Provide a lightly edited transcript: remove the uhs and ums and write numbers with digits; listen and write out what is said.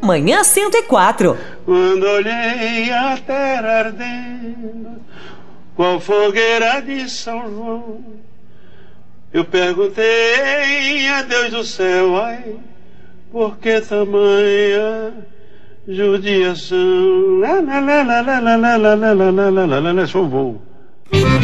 Manhã 104. Quando olhei a terra ardendo, qual fogueira de São João, eu perguntei a Deus do céu, ai, por que tamanha judiação? Só voo.